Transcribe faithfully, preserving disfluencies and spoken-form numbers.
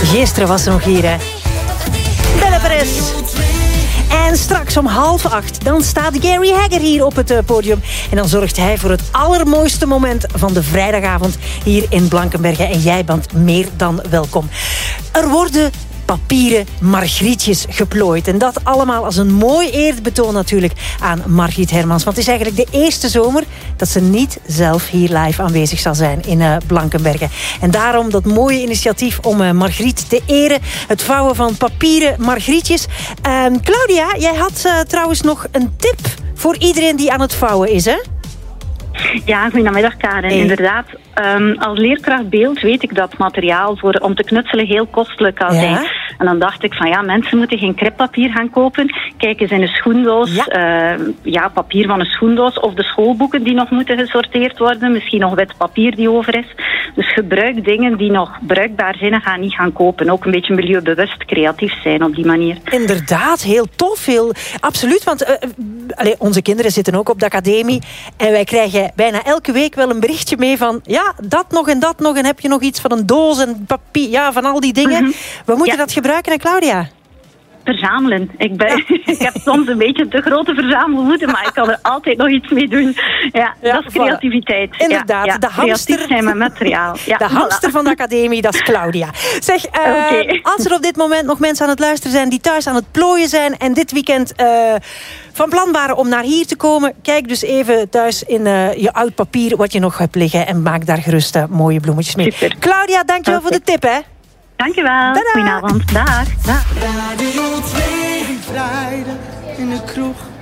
Gisteren was ze nog hier, hè. Belle Perez. En straks om half acht, dan staat Gary Hagger hier op het podium. En dan zorgt hij voor het allermooiste moment van de vrijdagavond hier in Blankenberge. En jij bent meer dan welkom. Er worden papieren margrietjes geplooid. En dat allemaal als een mooi eerbetoon natuurlijk aan Margriet Hermans. Want het is eigenlijk de eerste zomer dat ze niet zelf hier live aanwezig zal zijn in uh, Blankenberge. En daarom dat mooie initiatief om uh, Margriet te eren. Het vouwen van papieren margrietjes. Uh, Claudia, jij had uh, trouwens nog een tip voor iedereen die aan het vouwen is, hè? Ja, goedemiddag Karen. Hey. Inderdaad, um, als leerkracht beeld weet ik dat materiaal voor, om te knutselen heel kostelijk kan ja. zijn. En dan dacht ik van ja, mensen moeten geen kreppapier gaan kopen. Kijk eens in een schoendoos, ja. Uh, ja, papier van een schoendoos of de schoolboeken die nog moeten gesorteerd worden. Misschien nog wit papier die over is. Dus gebruik dingen die nog bruikbaar zijn en ga niet gaan kopen. Ook een beetje milieubewust creatief zijn op die manier. Inderdaad, heel tof. Heel, absoluut, want uh, allez, onze kinderen zitten ook op de academie en wij krijgen bijna elke week wel een berichtje mee van ja, dat nog en dat nog en heb je nog iets van een doos en papier, ja, van al die dingen. Mm-hmm. We moeten ja. dat gebruiken, hè, Claudia? Verzamelen. Ik, ben, ik heb soms een beetje te grote verzamelwoede, maar ik kan er altijd nog iets mee doen. Ja, ja dat is creativiteit. Voilà. Inderdaad, ja, ja. de hamster zijn met materiaal. Ja, de hamster voilà. van de academie, dat is Claudia. Zeg, uh, okay. als er op dit moment nog mensen aan het luisteren zijn die thuis aan het plooien zijn en dit weekend uh, van plan waren om naar hier te komen, kijk dus even thuis in uh, je oud papier wat je nog hebt liggen en maak daar gerust uh, mooie bloemetjes mee. Super. Claudia, dankjewel okay. voor de tip, hè. Dankjewel. Goedenavond. Dag. Dag. Radio twee, vrijdag in de kroeg.